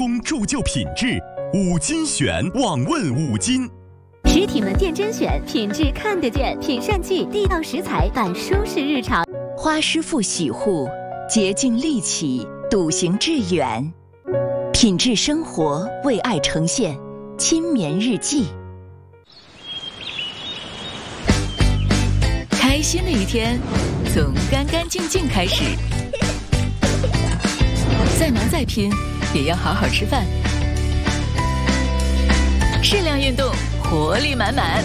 工铸就品质，5金选，网问5金。 实体门店甄选，品质看得见，品善记地道食材，办舒适日常。 花师傅洗护，洁净利器，笃行致远。品质生活，为爱呈现，亲棉日记。 开心的一天，从干干净净开始。再忙再拼，也要好好吃饭。适量运动，活力满满。